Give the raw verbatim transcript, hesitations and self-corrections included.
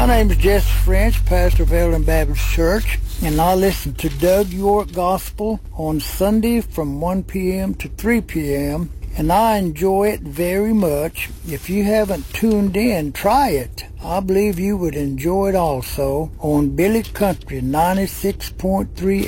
name is Jesse French, pastor of Ellen Baptist Church, and I listen to Doug York Gospel on Sunday from one p.m. to three p.m., and I enjoy it very much. If you haven't tuned in, try it. I believe you would enjoy it also on Billy Country ninety-six point three